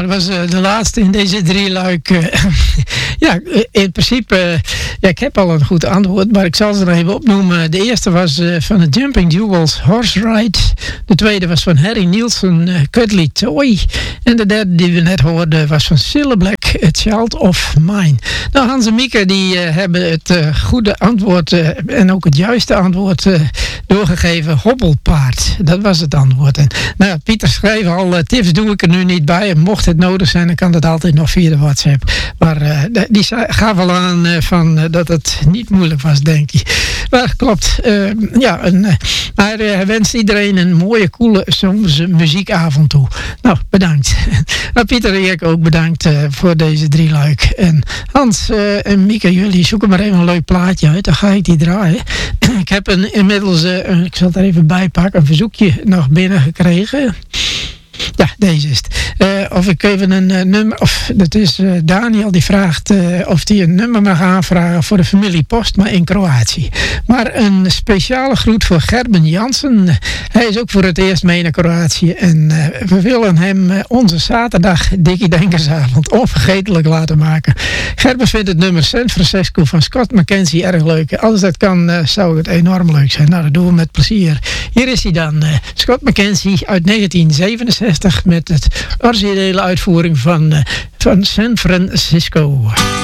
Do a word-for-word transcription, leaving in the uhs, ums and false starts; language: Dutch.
dat was uh, de laatste in deze drie luik. Uh, ja, in principe, uh, ja, ik heb al een goed antwoord, maar ik zal ze nog even opnoemen. De eerste was uh, van de Jumping Jewels Horse Ride. De tweede was van Harry Nielsen, uh, Cuddly Toy. En de derde die we net hoorden was van Cilla Black, A Child of Mine. Nou, Hans en Mieke die uh, hebben het uh, goede antwoord uh, en ook het juiste antwoord uh, doorgegeven. Hobbelpaard, dat was het antwoord. En, nou, Pieter schreef al, uh, tips doe ik er nu niet bij. En mocht het nodig zijn, dan kan dat altijd nog via de WhatsApp. Maar uh, die gaf al aan uh, van, uh, dat het niet moeilijk was, denk ik. Maar klopt. Uh, ja, een, uh, maar uh, hij wenst iedereen een mooie, coole zomerse muziekavond toe. Nou, bedankt. Maar Pieter en ik ook bedankt uh, voor deze drie luik. En Hans uh, en Mieke, jullie zoeken maar even een leuk plaatje uit. Dan ga ik die draaien. Ik heb een, inmiddels, uh, ik zal het er even bij pakken, een verzoekje nog binnengekregen. Ja, deze is het. Uh, of ik even een uh, nummer... Of dat is uh, Daniel die vraagt uh, of hij een nummer mag aanvragen voor de familie Postma in Kroatië. Maar een speciale groet voor Gerben Jansen. Hij is ook voor het eerst mee naar Kroatië. En uh, we willen hem uh, onze zaterdag Dikkie Denkersavond onvergetelijk laten maken. Gerben vindt het nummer San Francisco van Scott McKenzie erg leuk. Als dat kan, uh, zou het enorm leuk zijn. Nou, dat doen we met plezier. Hier is hij dan. Uh, Scott McKenzie uit negentien zevenenzestig met het originele uitvoering van, uh, van San Francisco.